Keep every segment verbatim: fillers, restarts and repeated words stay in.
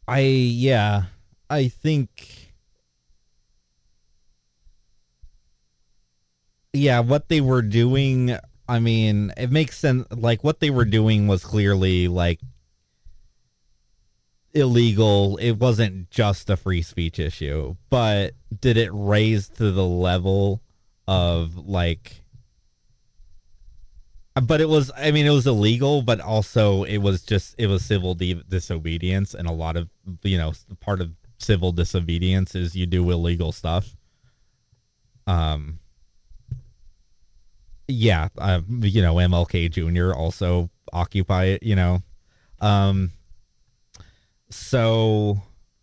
I yeah, I think yeah, what they were doing, I mean, it makes sense. Like what they were doing was clearly like illegal. It wasn't just a free speech issue, but did it raise to the level of like but it was I mean it was illegal, but also it was just it was civil di- disobedience, and a lot of you know part of civil disobedience is you do illegal stuff. um yeah, uh, you know, M L K Junior also occupy it, you know. um so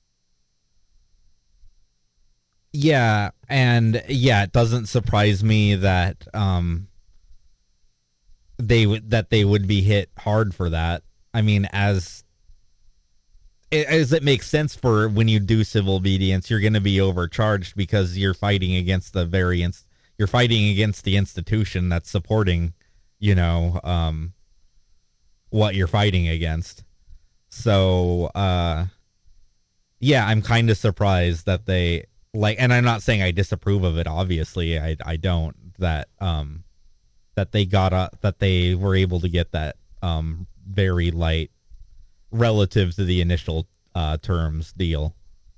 yeah, and yeah, it doesn't surprise me that um they would that they would be hit hard for that. I mean, as as it makes sense, for when you do civil obedience, you're going to be overcharged because you're fighting against the very inst- you're fighting against the institution that's supporting, you know, um, what you're fighting against. So, uh, yeah, I'm kind of surprised that they like, and I'm not saying I disapprove of it. Obviously, I I don't that um that they got a, that they were able to get that um very light relative to the initial uh, terms deal.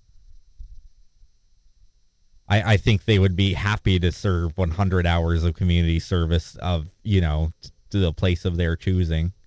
I, I think they would be happy to serve one hundred hours of community service of, you know, to the place of their choosing.